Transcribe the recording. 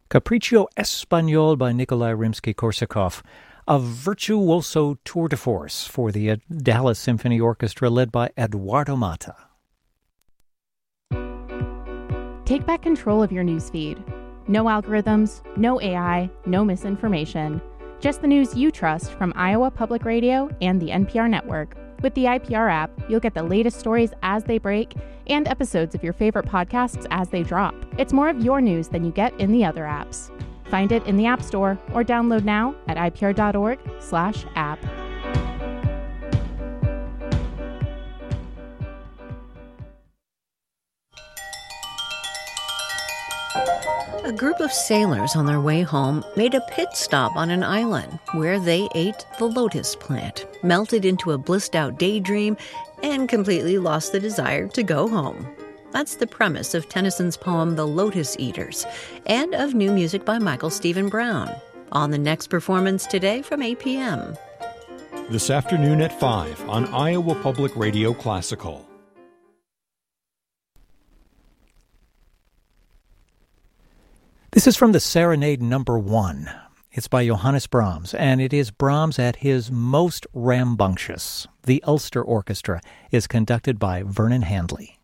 Capriccio Espagnol by Nikolai Rimsky-Korsakov, a virtuoso tour de force for the Dallas Symphony Orchestra led by Eduardo Mata. Take back control of your newsfeed. No algorithms, no AI, no misinformation. Just the news you trust from Iowa Public Radio and the NPR network. With the IPR app, you'll get the latest stories as they break and episodes of your favorite podcasts as they drop. It's more of your news than you get in the other apps. Find it in the App Store or download now at ipr.org/app. A group of sailors on their way home made a pit stop on an island where they ate the lotus plant, melted into a blissed-out daydream, and completely lost the desire to go home. That's the premise of Tennyson's poem The Lotus Eaters, and of new music by Michael Stephen Brown, on the next performance today from 8 p.m. This afternoon at 5 on Iowa Public Radio Classical. This is from the Serenade Number 1. It's by Johannes Brahms, and it is Brahms at his most rambunctious. The Ulster Orchestra is conducted by Vernon Handley.